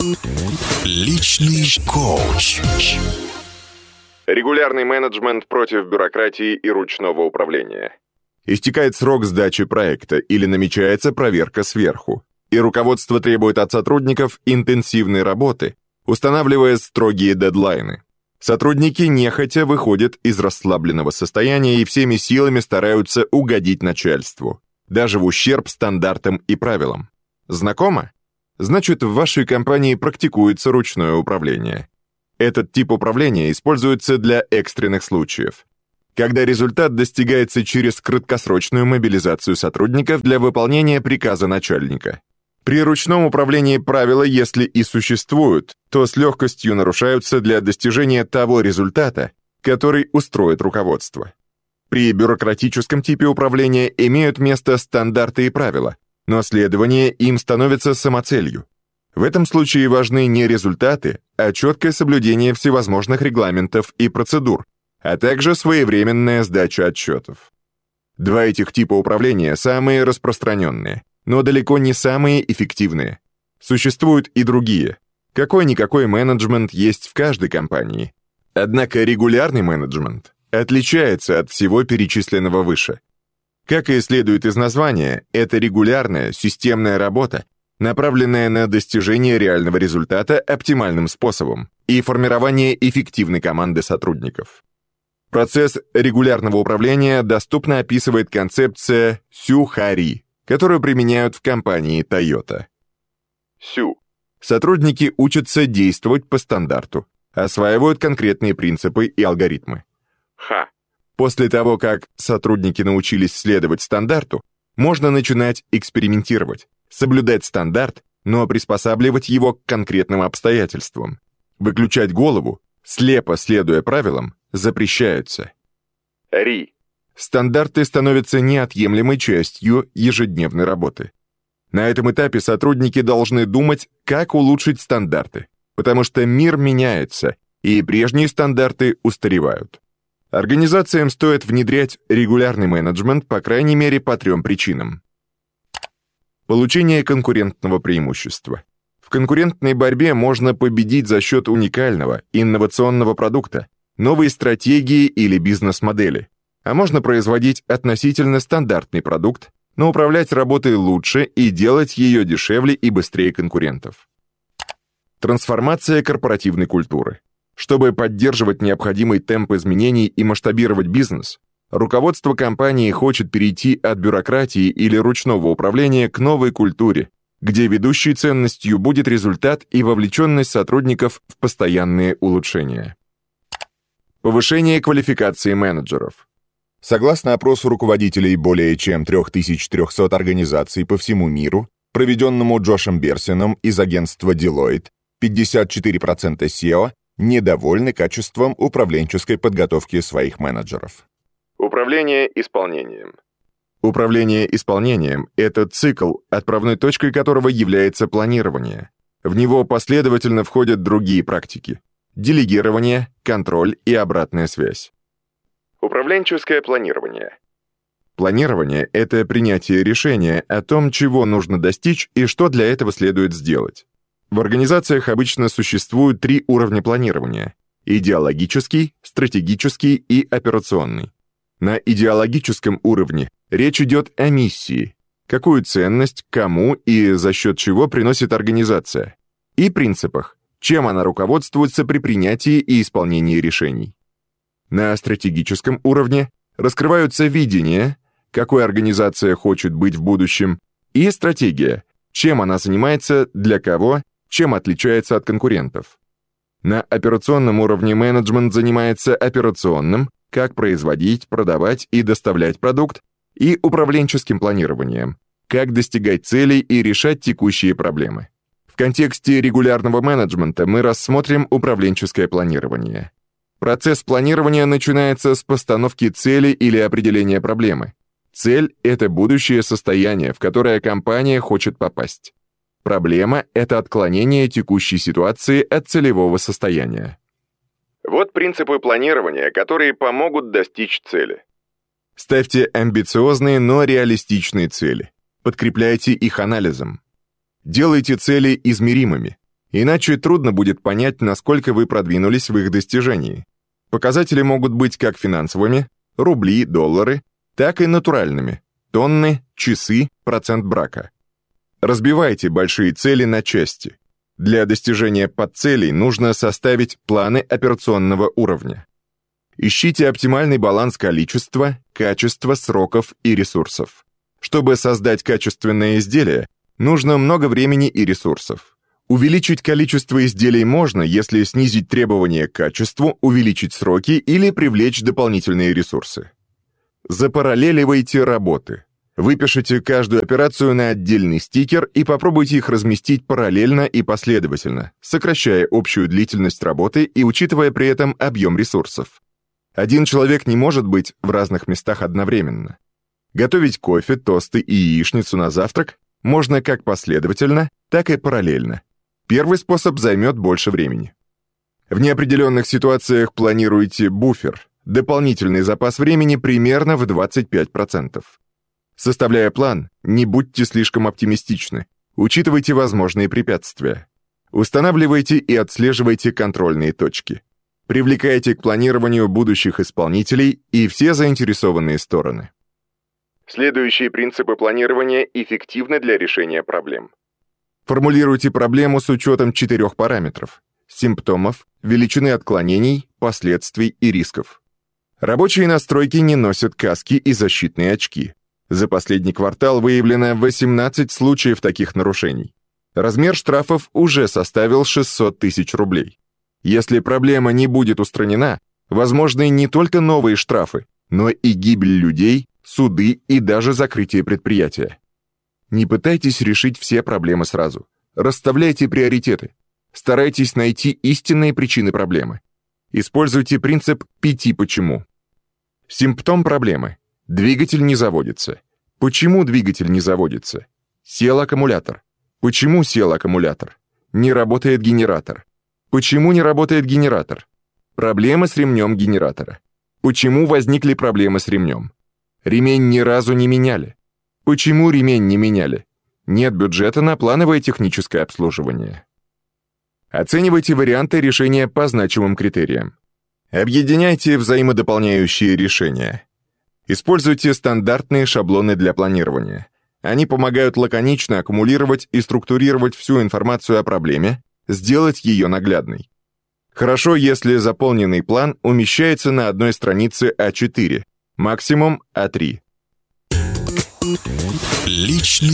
Личный коуч. Регулярный менеджмент против бюрократии и ручного управления. Истекает срок сдачи проекта или намечается проверка сверху, и руководство требует от сотрудников интенсивной работы, устанавливая строгие дедлайны. Сотрудники нехотя выходят из расслабленного состояния и всеми силами стараются угодить начальству, даже в ущерб стандартам и правилам. Знакомо? Значит, в вашей компании практикуется ручное управление. Этот тип управления используется для экстренных случаев, когда результат достигается через краткосрочную мобилизацию сотрудников для выполнения приказа начальника. При ручном управлении правила, если и существуют, то с легкостью нарушаются для достижения того результата, который устроит руководство. При бюрократическом типе управления имеют место стандарты и правила, но следование им становится самоцелью. В этом случае важны не результаты, а четкое соблюдение всевозможных регламентов и процедур, а также своевременная сдача отчетов. Два этих типа управления самые распространенные, но далеко не самые эффективные. Существуют и другие. Какой-никакой менеджмент есть в каждой компании. Однако регулярный менеджмент отличается от всего перечисленного выше. Как и следует из названия, это регулярная, системная работа, направленная на достижение реального результата оптимальным способом и формирование эффективной команды сотрудников. Процесс регулярного управления доступно описывает концепция Сю-Хари, которую применяют в компании Toyota. Сю. Сотрудники учатся действовать по стандарту, осваивают конкретные принципы и алгоритмы. Ха. После того, как сотрудники научились следовать стандарту, можно начинать экспериментировать, соблюдать стандарт, но приспосабливать его к конкретным обстоятельствам. Выключать голову, слепо следуя правилам, запрещаются. Ри. Стандарты становятся неотъемлемой частью ежедневной работы. На этом этапе сотрудники должны думать, как улучшить стандарты, потому что мир меняется, и прежние стандарты устаревают. Организациям стоит внедрять регулярный менеджмент по крайней мере по 3 причинам. Получение конкурентного преимущества. В конкурентной борьбе можно победить за счет уникального, инновационного продукта, новой стратегии или бизнес-модели. А можно производить относительно стандартный продукт, но управлять работой лучше и делать ее дешевле и быстрее конкурентов. Трансформация корпоративной культуры. Чтобы поддерживать необходимый темп изменений и масштабировать бизнес, руководство компании хочет перейти от бюрократии или ручного управления к новой культуре, где ведущей ценностью будет результат и вовлеченность сотрудников в постоянные улучшения. Повышение квалификации менеджеров. Согласно опросу руководителей более чем 3300 организаций по всему миру, проведенному Джошем Берсином из агентства Deloitte, 54% SEO недовольны качеством управленческой подготовки своих менеджеров. Управление исполнением. Управление исполнением – это цикл, отправной точкой которого является планирование. В него последовательно входят другие практики – делегирование, контроль и обратная связь. Управленческое планирование. Планирование – это принятие решения о том, чего нужно достичь и что для этого следует сделать. В организациях обычно существуют 3 уровня планирования – идеологический, стратегический и операционный. На идеологическом уровне речь идет о миссии, какую ценность, кому и за счет чего приносит организация, и принципах, чем она руководствуется при принятии и исполнении решений. На стратегическом уровне раскрываются видение, какой организация хочет быть в будущем, и стратегия, чем она занимается, для кого, чем отличается от конкурентов. На операционном уровне менеджмент занимается операционным, как производить, продавать и доставлять продукт, и управленческим планированием, как достигать целей и решать текущие проблемы. В контексте регулярного менеджмента мы рассмотрим управленческое планирование. Процесс планирования начинается с постановки цели или определения проблемы. Цель — это будущее состояние, в которое компания хочет попасть. Проблема — это отклонение текущей ситуации от целевого состояния. Вот принципы планирования, которые помогут достичь цели. Ставьте амбициозные, но реалистичные цели. Подкрепляйте их анализом. Делайте цели измеримыми. Иначе трудно будет понять, насколько вы продвинулись в их достижении. Показатели могут быть как финансовыми, рубли, доллары, так и натуральными, тонны, часы, процент брака. Разбивайте большие цели на части. Для достижения подцелей нужно составить планы операционного уровня. Ищите оптимальный баланс количества, качества, сроков и ресурсов. Чтобы создать качественное изделие, нужно много времени и ресурсов. Увеличить количество изделий можно, если снизить требования к качеству, увеличить сроки или привлечь дополнительные ресурсы. Запараллеливайте работы. Выпишите каждую операцию на отдельный стикер и попробуйте их разместить параллельно и последовательно, сокращая общую длительность работы и учитывая при этом объем ресурсов. Один человек не может быть в разных местах одновременно. Готовить кофе, тосты и яичницу на завтрак можно как последовательно, так и параллельно. Первый способ займет больше времени. В неопределенных ситуациях планируйте буфер, дополнительный запас времени примерно в 25%. Составляя план, не будьте слишком оптимистичны, учитывайте возможные препятствия. Устанавливайте и отслеживайте контрольные точки. Привлекайте к планированию будущих исполнителей и все заинтересованные стороны. Следующие принципы планирования эффективны для решения проблем. Формулируйте проблему с учетом 4 параметров: симптомов, величины отклонений, последствий и рисков. Рабочие настройки не носят каски и защитные очки. За последний квартал выявлено 18 случаев таких нарушений. Размер штрафов уже составил 600 тысяч рублей. Если проблема не будет устранена, возможны не только новые штрафы, но и гибель людей, суды и даже закрытие предприятия. Не пытайтесь решить все проблемы сразу. Расставляйте приоритеты. Старайтесь найти истинные причины проблемы. Используйте принцип 5 «почему». Симптом проблемы. Двигатель не заводится. Почему двигатель не заводится? Сел аккумулятор. Почему сел аккумулятор? Не работает генератор. Почему не работает генератор? Проблемы с ремнем генератора. Почему возникли проблемы с ремнем? Ремень ни разу не меняли. Почему ремень не меняли? Нет бюджета на плановое техническое обслуживание. Оценивайте варианты решения по значимым критериям. Объединяйте взаимодополняющие решения. Используйте стандартные шаблоны для планирования. Они помогают лаконично аккумулировать и структурировать всю информацию о проблеме, сделать ее наглядной. Хорошо, если заполненный план умещается на одной странице А4, максимум А3. Личный